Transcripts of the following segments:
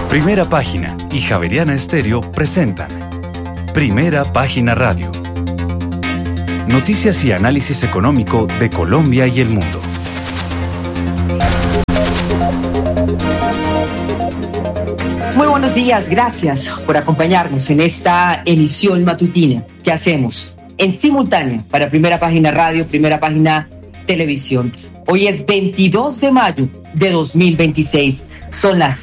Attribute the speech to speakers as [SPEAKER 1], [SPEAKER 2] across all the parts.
[SPEAKER 1] Primera Página y Javeriana Estéreo presentan Primera Página Radio. Noticias y análisis económico de Colombia y el mundo.
[SPEAKER 2] Muy buenos días, gracias por acompañarnos en esta emisión matutina que hacemos en simultánea para Primera Página Radio, Primera Página Televisión. Hoy es 22 de mayo de 2026. Son las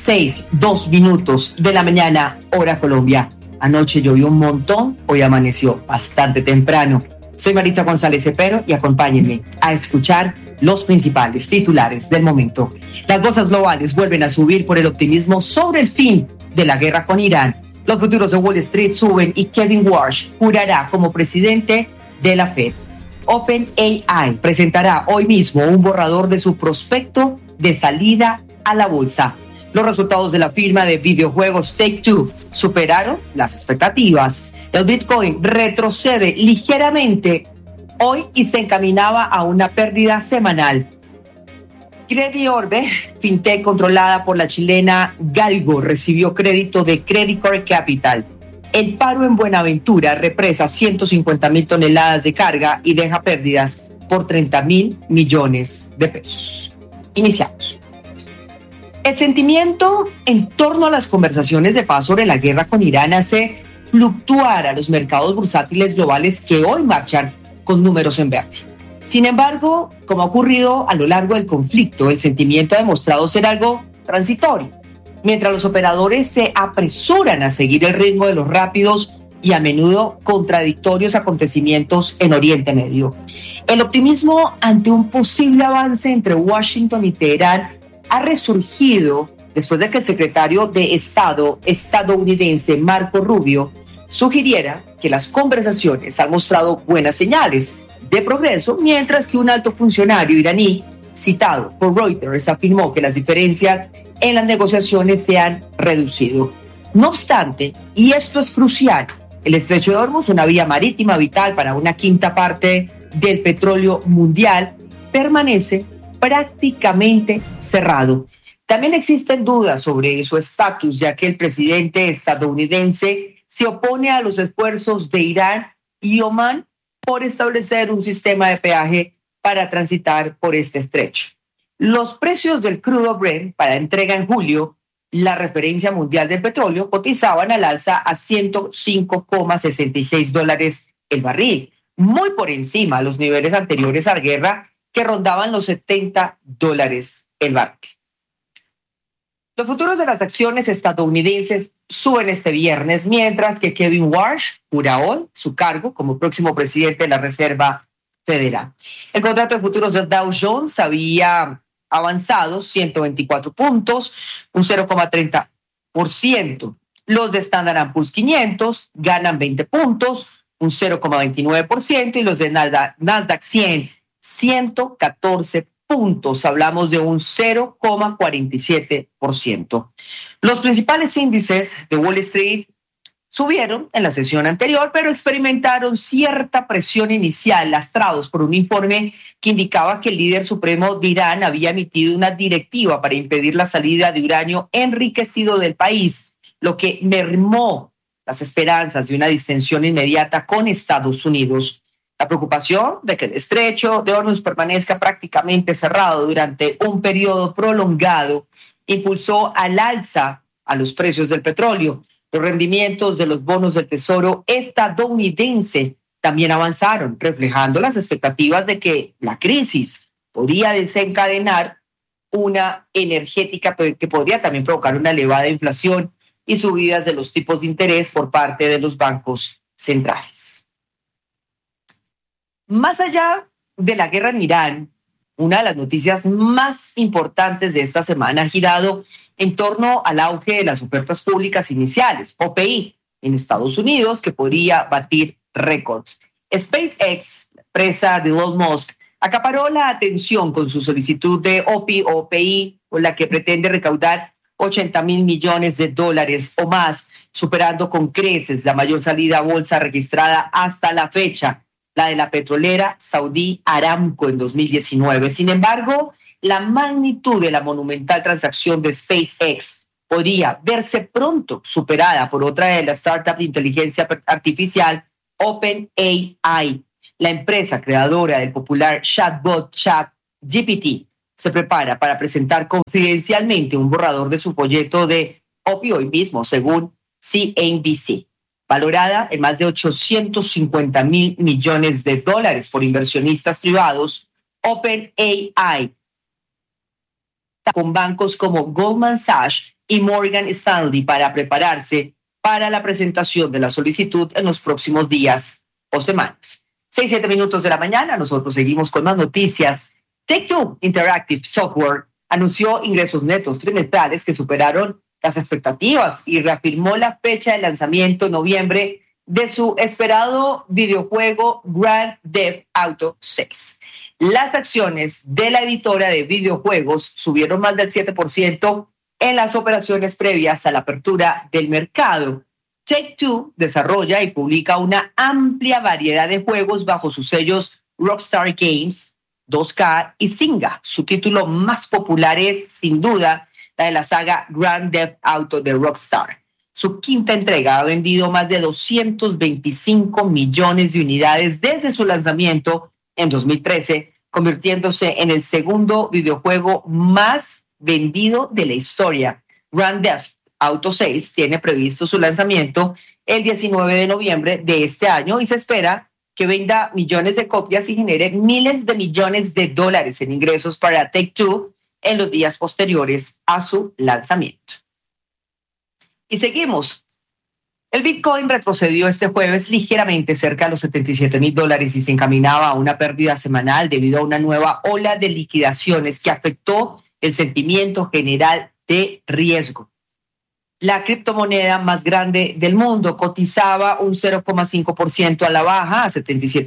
[SPEAKER 2] 6:02 de la mañana, hora Colombia. Anoche llovió un montón, hoy amaneció bastante temprano. Soy Marita González Cepero y acompáñenme a escuchar los principales titulares del momento. Las bolsas globales vuelven a subir por el optimismo sobre el fin de la guerra con Irán. Los futuros de Wall Street suben y Kevin Warsh jurará como presidente de la Fed. OpenAI presentará hoy mismo un borrador de su prospecto de salida a la bolsa. Los resultados de la firma de videojuegos Take-Two superaron las expectativas. El Bitcoin retrocede ligeramente hoy y se encaminaba a una pérdida semanal. Crediorbe, fintech controlada por la chilena Galgo, recibió crédito de Credit Core Capital. El paro en Buenaventura represa 150.000 toneladas de carga y deja pérdidas por 30.000 millones de pesos. Iniciamos. El sentimiento en torno a las conversaciones de paz sobre la guerra con Irán hace fluctuar a los mercados bursátiles globales que hoy marchan con números en verde. Sin embargo, como ha ocurrido a lo largo del conflicto, el sentimiento ha demostrado ser algo transitorio, mientras los operadores se apresuran a seguir el ritmo de los rápidos y a menudo contradictorios acontecimientos en Oriente Medio. El optimismo ante un posible avance entre Washington y Teherán ha resurgido después de que el secretario de Estado estadounidense Marco Rubio sugiriera que las conversaciones han mostrado buenas señales de progreso, mientras que un alto funcionario iraní citado por Reuters afirmó que las diferencias en las negociaciones se han reducido. No obstante, y esto es crucial, el Estrecho de Hormuz, una vía marítima vital para una quinta parte del petróleo mundial, permanece prácticamente cerrado. También existen dudas sobre su estatus, ya que el presidente estadounidense se opone a los esfuerzos de Irán y Omán por establecer un sistema de peaje para transitar por este estrecho. Los precios del crudo Brent para entrega en julio, la referencia mundial del petróleo, cotizaban al alza a $105,66 el barril, muy por encima de los niveles anteriores a la guerra, que rondaban los $70 el barril. Los futuros de las acciones estadounidenses suben este viernes, mientras que Kevin Warsh jura hoy su cargo como próximo presidente de la Reserva Federal. El contrato de futuros del Dow Jones había avanzado 124 puntos, un 0,30%. Los de Standard & Poor's 500 ganan 20 puntos, un 0,29%, y los de Nasdaq 100, 114 puntos. Hablamos de un 0,47%. Los principales índices de Wall Street subieron en la sesión anterior, pero experimentaron cierta presión inicial, lastrados por un informe que indicaba que el líder supremo de Irán había emitido una directiva para impedir la salida de uranio enriquecido del país, lo que mermó las esperanzas de una distensión inmediata con Estados Unidos. La preocupación de que el estrecho de Hormuz permanezca prácticamente cerrado durante un periodo prolongado impulsó al alza a los precios del petróleo. Los rendimientos de los bonos del Tesoro estadounidense también avanzaron, reflejando las expectativas de que la crisis podría desencadenar una energética que podría también provocar una elevada inflación y subidas de los tipos de interés por parte de los bancos centrales. Más allá de la guerra en Irán, una de las noticias más importantes de esta semana ha girado en torno al auge de las ofertas públicas iniciales, OPI, en Estados Unidos, que podría batir récords. SpaceX, la empresa de Elon Musk, acaparó la atención con su solicitud de OPI, con la que pretende recaudar $80.000 millones o más, superando con creces la mayor salida a bolsa registrada hasta la fecha, la de la petrolera Saudi Aramco en 2019. Sin embargo, la magnitud de la monumental transacción de SpaceX podría verse pronto superada por otra de las startups de inteligencia artificial, OpenAI. La empresa creadora del popular chatbot ChatGPT se prepara para presentar confidencialmente un borrador de su folleto de opio hoy mismo, según CNBC, valorada en más de $850 millones por inversionistas privados. OpenAI, con bancos como Goldman Sachs y Morgan Stanley, para prepararse para la presentación de la solicitud en los próximos días o semanas. 6:07 minutos de la mañana, nosotros seguimos con más noticias. Take-Two Interactive Software anunció ingresos netos trimestrales que superaron las expectativas y reafirmó la fecha de lanzamiento en noviembre de su esperado videojuego Grand Theft Auto 6. Las acciones de la editora de videojuegos subieron más del 7% en las operaciones previas a la apertura del mercado. Take-Two desarrolla y publica una amplia variedad de juegos bajo sus sellos Rockstar Games, 2K y Zynga. Su título más popular es, sin duda, la de la saga Grand Theft Auto de Rockstar. Su quinta entrega ha vendido más de 225 millones de unidades desde su lanzamiento en 2013, convirtiéndose en el segundo videojuego más vendido de la historia. Grand Theft Auto 6 tiene previsto su lanzamiento el 19 de noviembre de este año y se espera que venda millones de copias y genere miles de millones de dólares en ingresos para Take-Two en los días posteriores a su lanzamiento. Y seguimos. El Bitcoin retrocedió este jueves ligeramente cerca de los $77,000 y se encaminaba a una pérdida semanal debido a una nueva ola de liquidaciones que afectó el sentimiento general de riesgo. La criptomoneda más grande del mundo cotizaba un 0,5% a la baja a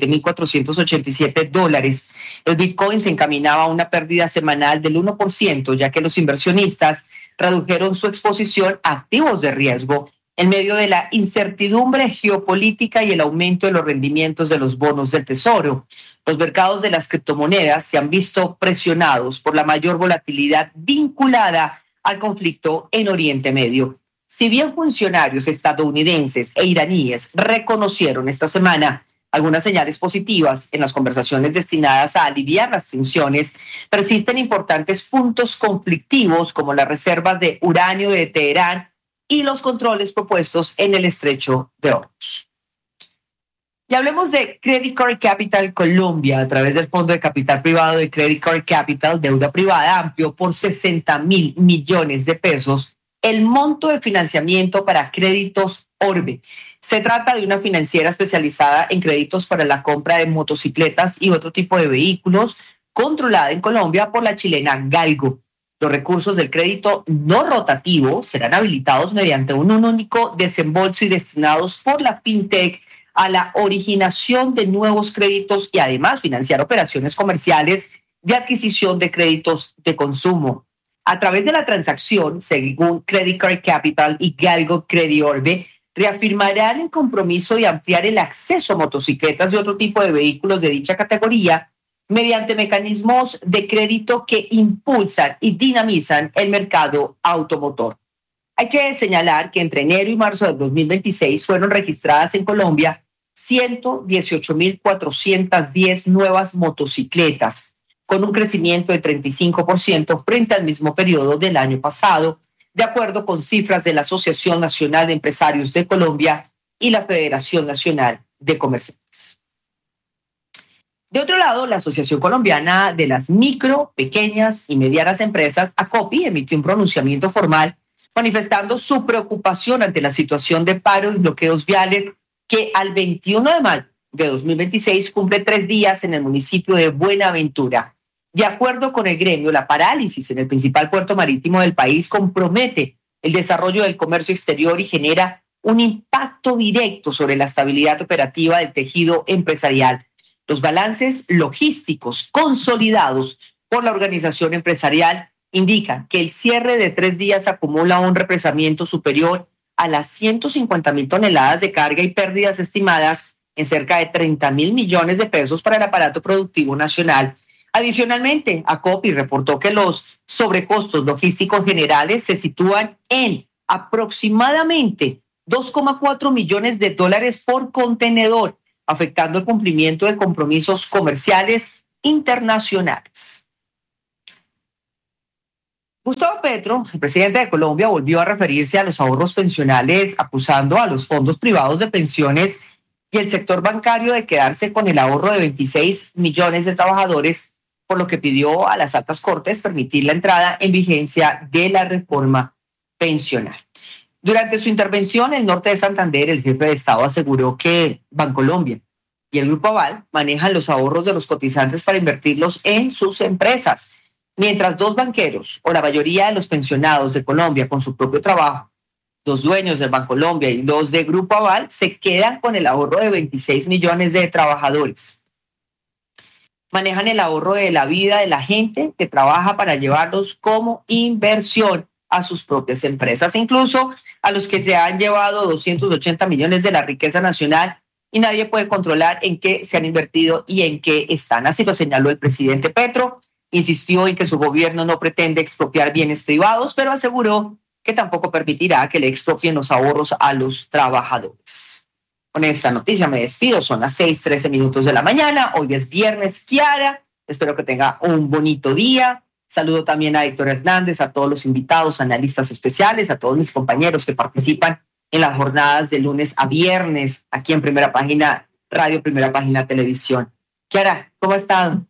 [SPEAKER 2] $77,487. El Bitcoin se encaminaba a una pérdida semanal del 1%, ya que los inversionistas redujeron su exposición a activos de riesgo en medio de la incertidumbre geopolítica y el aumento de los rendimientos de los bonos del Tesoro. Los mercados de las criptomonedas se han visto presionados por la mayor volatilidad vinculada al conflicto en Oriente Medio. Si bien funcionarios estadounidenses e iraníes reconocieron esta semana algunas señales positivas en las conversaciones destinadas a aliviar las tensiones, persisten importantes puntos conflictivos como las reservas de uranio de Teherán y los controles propuestos en el Estrecho de Hormuz. Y hablemos de Credit Card Capital Colombia. A través del Fondo de Capital Privado de Credit Card Capital, deuda privada, amplió por $60,000 millones el monto de financiamiento para créditos Orbe. Se trata de una financiera especializada en créditos para la compra de motocicletas y otro tipo de vehículos, controlada en Colombia por la chilena Galgo. Los recursos del crédito no rotativo serán habilitados mediante un único desembolso y destinados por la FinTech a la originación de nuevos créditos y además financiar operaciones comerciales de adquisición de créditos de consumo. A través de la transacción, según Credit Card Capital y Galgo Credit Orbe, reafirmarán el compromiso de ampliar el acceso a motocicletas y otro tipo de vehículos de dicha categoría mediante mecanismos de crédito que impulsan y dinamizan el mercado automotor. Hay que señalar que entre enero y marzo de 2026 fueron registradas en Colombia 118,410 nuevas motocicletas, con un crecimiento de 35% frente al mismo periodo del año pasado, de acuerdo con cifras de la Asociación Nacional de Empresarios de Colombia y la Federación Nacional de Comerciantes. De otro lado, la Asociación Colombiana de las Micro, Pequeñas y Medianas Empresas, ACOPI, emitió un pronunciamiento formal manifestando su preocupación ante la situación de paro y bloqueos viales que al 21 de mayo de 2026 cumple 3 días en el municipio de Buenaventura. De acuerdo con el gremio, la parálisis en el principal puerto marítimo del país compromete el desarrollo del comercio exterior y genera un impacto directo sobre la estabilidad operativa del tejido empresarial. Los balances logísticos consolidados por la organización empresarial indican que el cierre de 3 días acumula un represamiento superior a las 150,000 toneladas de carga y pérdidas estimadas en cerca de 30,000 millones de pesos para el aparato productivo nacional, Adicionalmente, ACOPI reportó que los sobrecostos logísticos generales se sitúan en aproximadamente $2.4 millones por contenedor, afectando el cumplimiento de compromisos comerciales internacionales. Gustavo Petro, el presidente de Colombia, volvió a referirse a los ahorros pensionales, acusando a los fondos privados de pensiones y el sector bancario de quedarse con el ahorro de 26 millones de trabajadores, por lo que pidió a las altas cortes permitir la entrada en vigencia de la reforma pensional. Durante su intervención en el norte de Santander, el jefe de Estado aseguró que Bancolombia y el Grupo Aval manejan los ahorros de los cotizantes para invertirlos en sus empresas, mientras dos banqueros o la mayoría de los pensionados de Colombia con su propio trabajo, dos dueños del Bancolombia y dos de Grupo Aval, se quedan con el ahorro de 26 millones de trabajadores. Manejan el ahorro de la vida de la gente que trabaja para llevarlos como inversión a sus propias empresas, incluso a los que se han llevado 280 millones de la riqueza nacional y nadie puede controlar en qué se han invertido y en qué están. Así lo señaló el presidente Petro. Insistió en que su gobierno no pretende expropiar bienes privados, pero aseguró que tampoco permitirá que le expropien los ahorros a los trabajadores. Con esta noticia me despido, son las 6:13 de la mañana, hoy es viernes, Kiara, espero que tenga un bonito día. Saludo también a Héctor Hernández, a todos los invitados, analistas especiales, a todos mis compañeros que participan en las jornadas de lunes a viernes, aquí en Primera Página Radio, Primera Página Televisión. Kiara, ¿cómo están?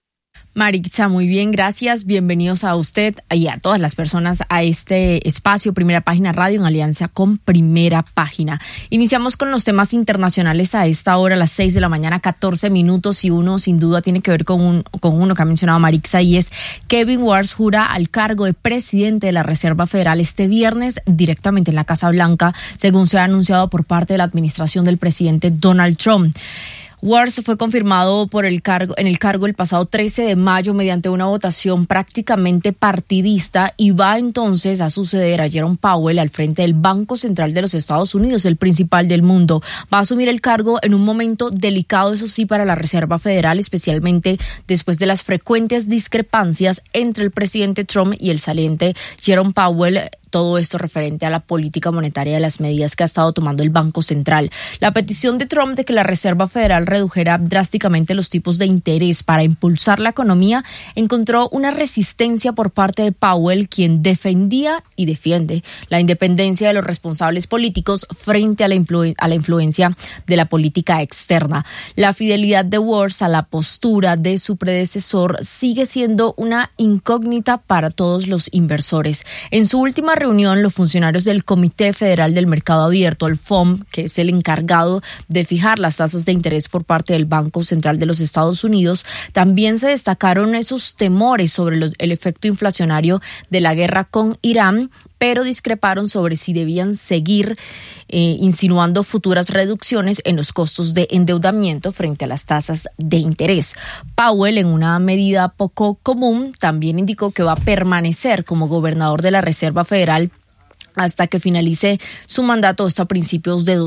[SPEAKER 3] Maritza, muy bien, gracias. Bienvenidos a usted y a todas las personas a este espacio Primera Página Radio en alianza con Primera Página. Iniciamos con los temas internacionales a esta hora, a las 6 de la mañana, 14 minutos, y uno sin duda tiene que ver con uno que ha mencionado Maritza, y es Kevin Warsh jura al cargo de presidente de la Reserva Federal este viernes directamente en la Casa Blanca, según se ha anunciado por parte de la administración del presidente Donald Trump. Warsh fue confirmado en el cargo el pasado 13 de mayo mediante una votación prácticamente partidista y va entonces a suceder a Jerome Powell al frente del Banco Central de los Estados Unidos, el principal del mundo. Va a asumir el cargo en un momento delicado, eso sí, para la Reserva Federal, especialmente después de las frecuentes discrepancias entre el presidente Trump y el saliente Jerome Powell. Todo esto referente a la política monetaria de las medidas que ha estado tomando el Banco Central. La petición de Trump de que la Reserva Federal redujera drásticamente los tipos de interés para impulsar la economía encontró una resistencia por parte de Powell, quien defendía y defiende la independencia de los responsables políticos frente a la influencia de la política externa. La fidelidad de Warsh a la postura de su predecesor sigue siendo una incógnita para todos los inversores. En su última reunión, los funcionarios del Comité Federal del Mercado Abierto, el FOMC, que es el encargado de fijar las tasas de interés por parte del Banco Central de los Estados Unidos, también se destacaron esos temores sobre el efecto inflacionario de la guerra con Irán, pero discreparon sobre si debían seguir insinuando futuras reducciones en los costos de endeudamiento frente a las tasas de interés. Powell, en una medida poco común, también indicó que va a permanecer como gobernador de la Reserva Federal hasta que finalice su mandato, esto a principios de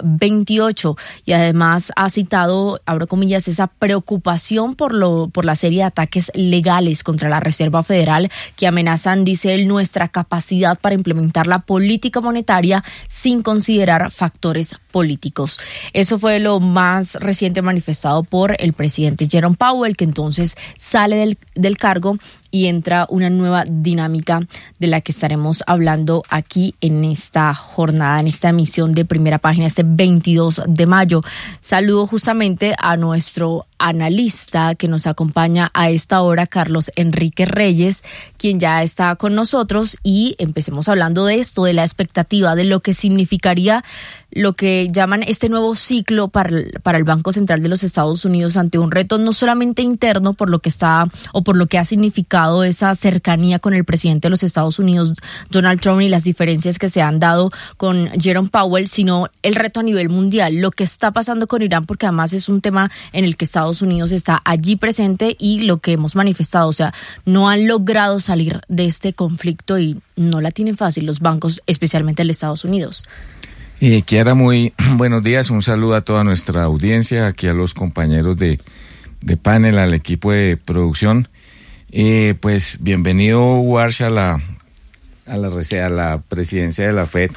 [SPEAKER 3] 2028, y además ha citado, abro comillas, esa preocupación por la serie de ataques legales contra la Reserva Federal que amenazan, dice él, nuestra capacidad para implementar la política monetaria sin considerar factores políticos. Eso fue lo más reciente manifestado por el presidente Jerome Powell, que entonces sale del cargo y entra una nueva dinámica de la que estaremos hablando aquí en esta jornada, en esta emisión de Primera Página, este 22 de mayo. Saludo justamente a nuestro analista que nos acompaña a esta hora, Carlos Enrique Reyes, quien ya está con nosotros, y empecemos hablando de esto, de la expectativa, de lo que significaría lo que llaman este nuevo ciclo para el Banco Central de los Estados Unidos ante un reto no solamente interno por lo que ha significado esa cercanía con el presidente de los Estados Unidos, Donald Trump, y las diferencias que se han dado con Jerome Powell, sino el reto a nivel mundial, lo que está pasando con Irán, porque además es un tema en el que Estados Unidos está allí presente, y lo que hemos manifestado, o sea, no han logrado salir de este conflicto y no la tienen fácil los bancos, especialmente el de Estados Unidos.
[SPEAKER 4] Kiara, muy buenos días, un saludo a toda nuestra audiencia, aquí a los compañeros de panel, al equipo de producción. Pues bienvenido, Warsh, a la presidencia de la FED,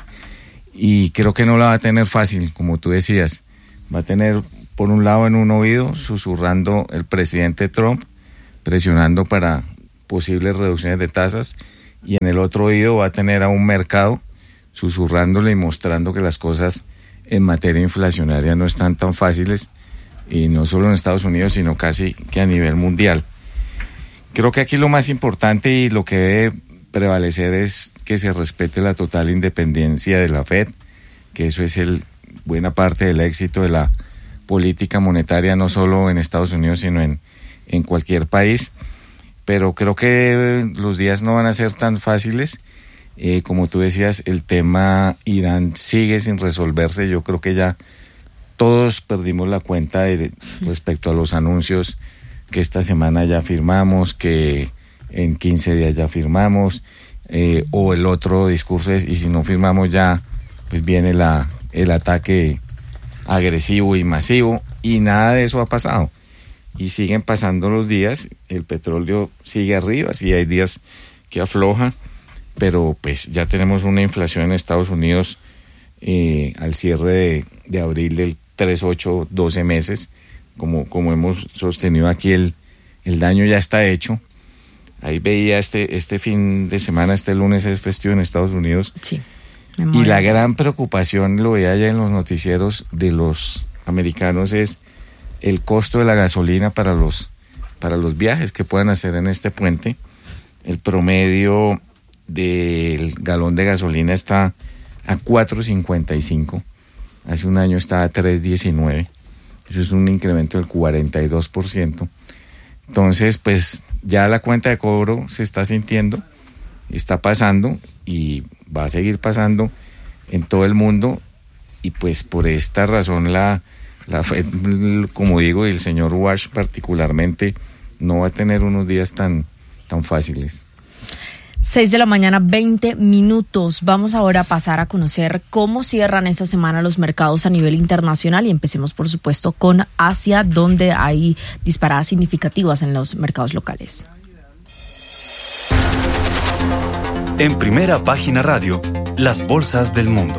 [SPEAKER 4] y creo que no la va a tener fácil, como tú decías. Va a tener, por un lado, en un oído, susurrando el presidente Trump, presionando para posibles reducciones de tasas, y en el otro oído va a tener a un mercado susurrándole y mostrando que las cosas en materia inflacionaria no están tan fáciles, y no solo en Estados Unidos, sino casi que a nivel mundial. Creo que aquí lo más importante y lo que debe prevalecer es que se respete la total independencia de la FED, que eso es buena parte del éxito de la política monetaria, no solo en Estados Unidos, sino en cualquier país. Pero creo que los días no van a ser tan fáciles. Como tú decías, el tema Irán sigue sin resolverse. Yo creo que ya todos perdimos la cuenta respecto a los anuncios que esta semana ya firmamos, que en 15 días ya firmamos, o el otro discurso es, y si no firmamos ya, pues viene el ataque agresivo y masivo, y nada de eso ha pasado. Y siguen pasando los días, el petróleo sigue arriba, sí hay días que afloja, pero pues ya tenemos una inflación en Estados Unidos al cierre de abril del 3.8, 12 meses, como hemos sostenido aquí, el daño ya está hecho. Ahí veía este fin de semana, este lunes es festivo en Estados Unidos. Sí. Y la gran preocupación, lo veía ya en los noticieros de los americanos, es el costo de la gasolina para los viajes que puedan hacer en este puente. El promedio del galón de gasolina está a 4.55. Hace un año estaba a 3.19. Eso es un incremento del 42%. Entonces, pues ya la cuenta de cobro se está sintiendo, está pasando y va a seguir pasando en todo el mundo. Y pues por esta razón la FED, como digo, y el señor Warsh particularmente, no va a tener unos días tan fáciles.
[SPEAKER 3] 6 de la mañana, 20 minutos. Vamos ahora a pasar a conocer cómo cierran esta semana los mercados a nivel internacional, y empecemos, por supuesto, con Asia, donde hay disparadas significativas en los mercados locales.
[SPEAKER 1] En Primera Página Radio, las bolsas del mundo.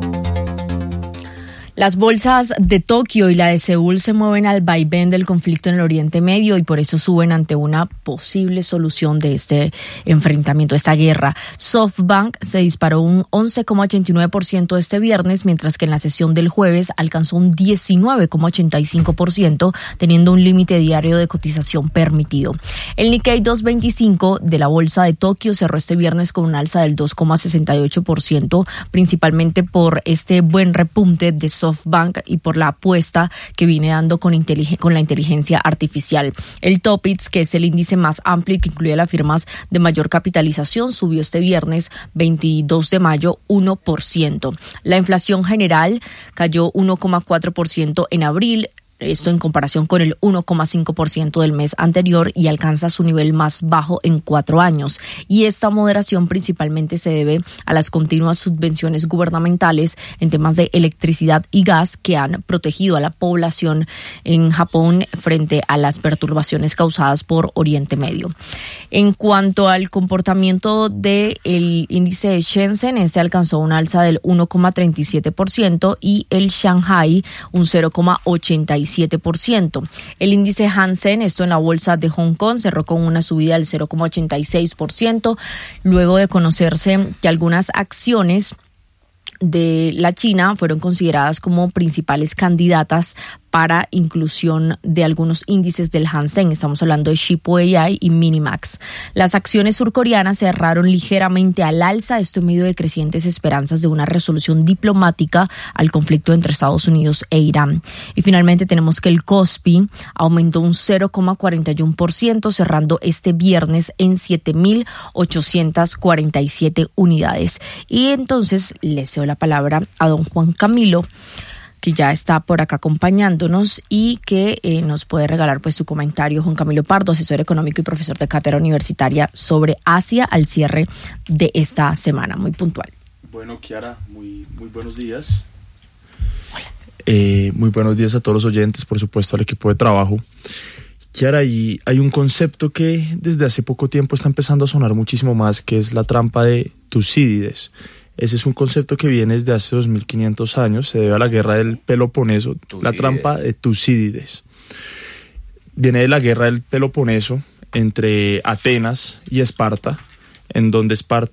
[SPEAKER 3] Las bolsas de Tokio y la de Seúl se mueven al vaivén del conflicto en el Oriente Medio, y por eso suben ante una posible solución de este enfrentamiento, esta guerra. SoftBank se disparó un 11,89% este viernes, mientras que en la sesión del jueves alcanzó un 19,85%, teniendo un límite diario de cotización permitido. El Nikkei 225 de la bolsa de Tokio cerró este viernes con un alza del 2,68%, principalmente por este buen repunte de SoftBank y por la apuesta que viene dando con la inteligencia artificial. El Topix, que es el índice más amplio y que incluye las firmas de mayor capitalización, subió este viernes 22 de mayo 1%. La inflación general cayó 1,4% en abril, esto en comparación con el 1,5% del mes anterior, y alcanza su nivel más bajo en 4 años. Y esta moderación principalmente se debe a las continuas subvenciones gubernamentales en temas de electricidad y gas que han protegido a la población en Japón frente a las perturbaciones causadas por Oriente Medio. En cuanto al comportamiento del índice de Shenzhen, este alcanzó un alza del 1,37% y el Shanghai un 0,87%. El índice Hansen, esto en la bolsa de Hong Kong, cerró con una subida del 0,86%, luego de conocerse que algunas acciones de la China fueron consideradas como principales candidatas para inclusión de algunos índices del Hang-Seng. Estamos hablando de Shippo AI y Minimax. Las acciones surcoreanas cerraron ligeramente al alza, esto en medio de crecientes esperanzas de una resolución diplomática al conflicto entre Estados Unidos e Irán. Y finalmente tenemos que el Kospi aumentó un 0,41%, cerrando este viernes en 7.847 unidades. Y entonces le cedo la palabra a don Juan Camilo, que ya está por acá acompañándonos y que nos puede regalar pues su comentario. Juan Camilo Pardo, asesor económico y profesor de cátedra universitaria sobre Asia al cierre de esta semana. Muy puntual.
[SPEAKER 5] Bueno, Kiara, muy buenos días.
[SPEAKER 3] Hola.
[SPEAKER 5] Muy buenos días a todos los oyentes, por supuesto al equipo de trabajo. Kiara, hay un concepto que desde hace poco tiempo está empezando a sonar muchísimo más, que es la trampa de Tucídides. Ese es un concepto que viene desde hace 2500 años, se debe a la guerra del Peloponeso, la trampa de Tucídides. Viene de la guerra del Peloponeso entre Atenas y Esparta, en donde Esparta